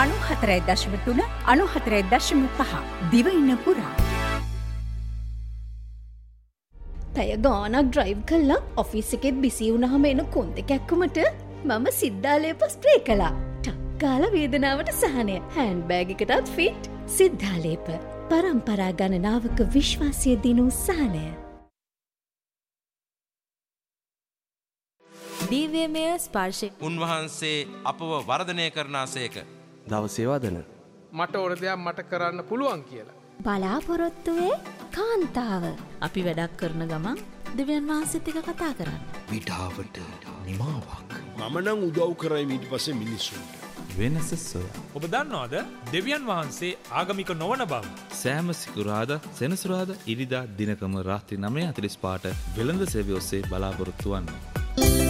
94.3 94.5 දිවයින පුරා. පැය ගානක් ඩ්‍රයිව් කළා ඔෆිස් එකෙත් බිසි වුණාම එන කොන්ද කැක්කුමට මම සිද්ධාලේප ස්ප්‍රේ කළා. ටක් ගාලා වේදනාවට සහනය. හෑන්ඩ් බෑග් එකටත් ෆිට. සිද්ධාලේප පරම්පරා ගණනාවක විශ්වාසය දිනූ සහනය. දිව්‍යමය ස්පර්ශය. උන්වහන්සේ අපව වර්ධනය කරනාසේක. දවසේ වදන මට ඕන දෙයක් මට කරන්න පුළුවන් කියලා. බලාපොරොත්තුවේ කාන්තාව. අපි වැඩක් කරන ගමන් දෙවියන් වහන්සේත් එක්ක කතා කරන්න. විඩාවට නිමාවක්. මම නම් උදව් කරයි ඊට පස්සේ මිනිස්සුන්ට. වෙනස සොයා. ඔබ දන්නවද දෙවියන් වහන්සේ ආගමික නොවන බව? සෑම සිකුරාදා සෙනසුරාදා ඉරිදා දිනකම රාත්‍රී 9:45ට වෙළඳ සේවය ඔස්සේ බලාපොරොත්තු වන්න.